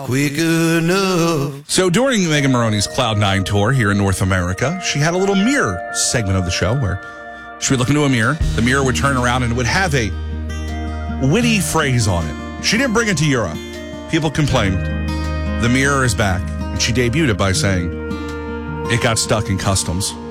quick enough. So during Megan Maroney's Cloud9 tour here in North America, she had a little mirror segment of the show where she would look into a mirror. The mirror would turn around and it would have a witty phrase on it. She didn't bring it to Europe. People complained. The mirror is back. And she debuted it by saying, "It got stuck in customs."